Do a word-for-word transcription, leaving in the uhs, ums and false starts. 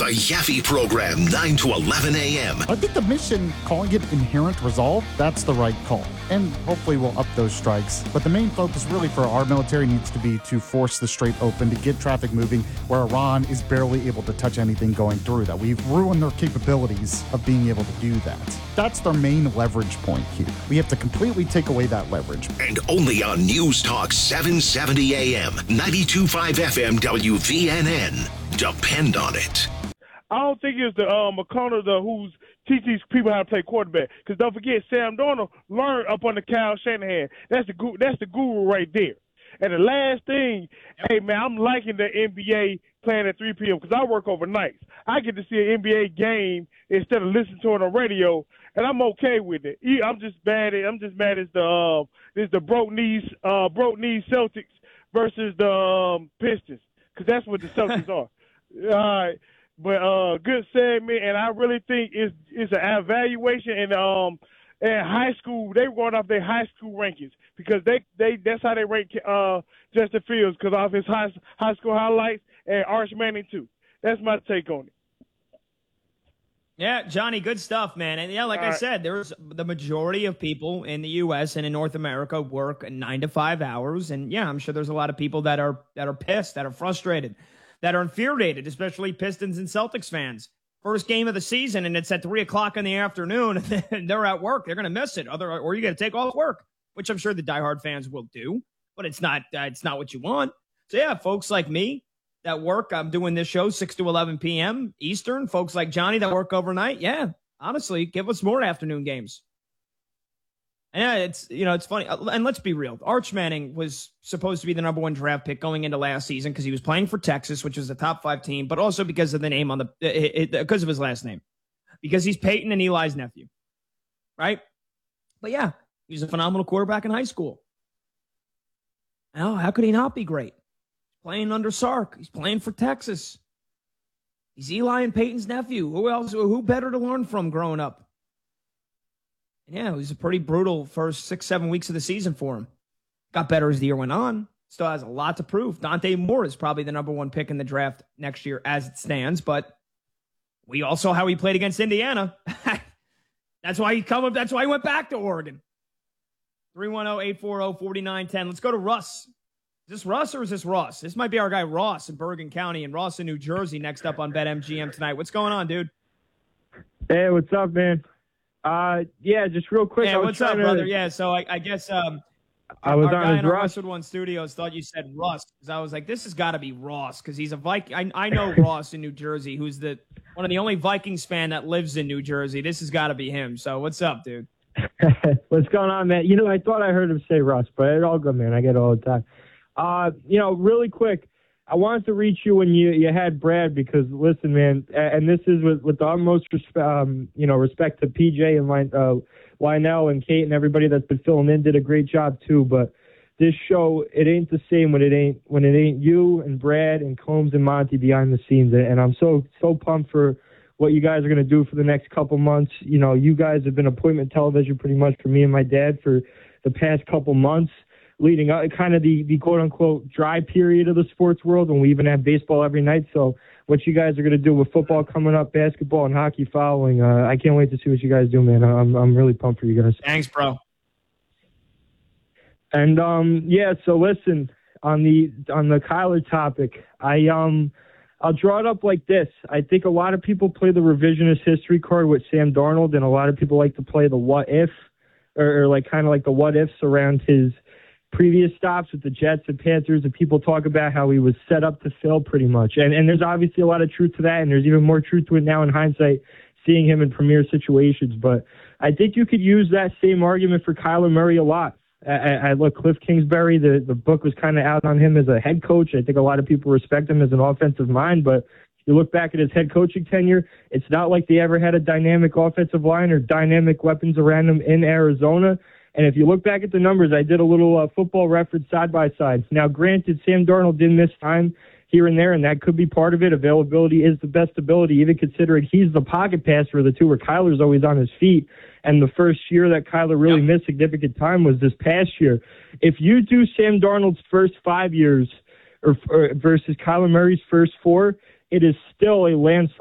The Yaffe Program, nine to eleven a.m. I think the mission, calling it inherent resolve, that's the right call. And hopefully we'll up those strikes. But the main focus really for our military needs to be to force the Strait open, to get traffic moving where Iran is barely able to touch anything going through that. We've ruined their capabilities of being able to do that. That's their main leverage point here. We have to completely take away that leverage. And only on News Talk seven seventy a.m., ninety-two point five F M W V N N. Depend on it. I don't think it's the uh, McConnell the who's teaches people how to play quarterback. Because don't forget, Sam Darnold learned up under Kyle Shanahan. That's the gu- that's the guru right there. And the last thing, hey man, I'm liking the N B A playing at three p.m. because I work overnights. I get to see an N B A game instead of listening to it on radio, and I'm okay with it. I'm just mad at I'm just mad as the uh, this the broke knees uh, broke knees Celtics versus the um, Pistons, because that's what the Celtics are. All right. But uh, good segment, and I really think it's it's an evaluation. And um, in high school, they run off their high school rankings because they, they that's how they rank uh Justin Fields, because off his high high school highlights, and Arch Manning too. That's my take on it. Yeah, Johnny, good stuff, man. And yeah, like All I right. said, there's the majority of people in the U S and in North America work nine to five hours, and yeah, I'm sure there's a lot of people that are that are pissed, that are frustrated, that are infuriated, especially Pistons and Celtics fans. First game of the season, and it's at three o'clock in the afternoon, and they're at work. They're going to miss it. Other, or you got to take off work, which I'm sure the diehard fans will do, but it's not uh, it's not what you want. So, yeah, folks like me that work, I'm doing this show six to eleven p.m. Eastern. Folks like Johnny that work overnight, yeah, honestly, give us more afternoon games. And yeah, it's, you know, it's funny. And let's be real. Arch Manning was supposed to be the number one draft pick going into last season because he was playing for Texas, which was a top five team, but also because of the name on the, it, it, because of his last name, because he's Peyton and Eli's nephew. Right. But yeah, he was a phenomenal quarterback in high school. Now, how could he not be great? Playing under Sark. He's playing for Texas. He's Eli and Peyton's nephew. Who else? Who better to learn from growing up? Yeah, it was a pretty brutal first six, seven weeks of the season for him. Got better as the year went on. Still has a lot to prove. Dante Moore is probably the number one pick in the draft next year as it stands, but we all saw how he played against Indiana. That's why he come up. That's why he went back to Oregon. three one zero, eight four zero, four nine one zero. Let's go to Russ. Is this Russ or is this Ross? This might be our guy Ross in Bergen County and Ross in New Jersey next up on BetMGM tonight. What's going on, dude? Hey, what's up, man? Uh, yeah, just real quick. Yeah, what's up, to, brother? Yeah, so I, I guess um, I was our on guy his in our Ross. Westwood One Studios thought you said Russ, because I was like, this has got to be Ross, because he's a Viking. I, I know Ross in New Jersey, who's the one of the only Vikings fan that lives in New Jersey. This has got to be him. So what's up, dude? What's going on, man? You know, I thought I heard him say Russ, but it's all good, man. I get it all the time. Uh, you know, really quick, I wanted to reach you when you, you had Brad, because listen, man, and this is with, with the utmost respect, um, you know, respect to P J and Lin, uh, Lionel and Kate and everybody that's been filling in, did a great job too. But this show, it ain't the same when it ain't when it ain't you and Brad and Combs and Monty behind the scenes. And I'm so so pumped for what you guys are gonna do for the next couple months. You know, you guys have been appointment television pretty much for me and my dad for the past couple months, leading up, kind of the, the quote-unquote dry period of the sports world when we even have baseball every night. So what you guys are going to do with football coming up, basketball, and hockey following, uh, I can't wait to see what you guys do, man. I'm I'm really pumped for you guys. Thanks, bro. And, um, yeah, so listen, on the on the Kyler topic, I, um, I'll draw it up like this. I think a lot of people play the revisionist history card with Sam Darnold, and a lot of people like to play the what if, or, or like kind of like the what ifs around his previous stops with the Jets and Panthers, and people talk about how he was set up to fail pretty much. And and there's obviously a lot of truth to that, and there's even more truth to it now in hindsight, seeing him in premier situations. But I think you could use that same argument for Kyler Murray a lot. I, I look, Cliff Kingsbury, the, the book was kind of out on him as a head coach. I think a lot of people respect him as an offensive mind, but you look back at his head coaching tenure, it's not like they ever had a dynamic offensive line or dynamic weapons around him in Arizona. And if you look back at the numbers, I did a little uh, football reference side by side. Now, granted, Sam Darnold did miss time here and there, and that could be part of it. Availability is the best ability, even considering he's the pocket passer of the two, where Kyler's always on his feet. And the first year that Kyler really yep. missed significant time was this past year. If you do Sam Darnold's first five years or, or versus Kyler Murray's first four, it is still a landslide